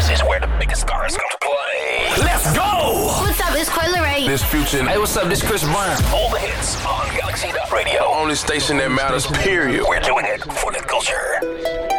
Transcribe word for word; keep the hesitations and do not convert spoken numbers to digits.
This is where the biggest stars come to play. Let's go! What's up, it's Coi Leray. This Future. Hey, what's up, this Chris Brown. All the hits on Galaxy Radio. Only station that matters, period. We're doing it for the culture.